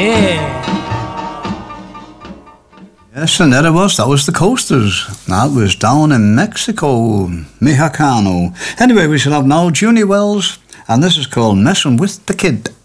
Yes, and there it was. That was the Coasters. That was down in Mexico, Mexicano. Anyway, we shall have now Junior Wells, and this is called Messing with the Kid.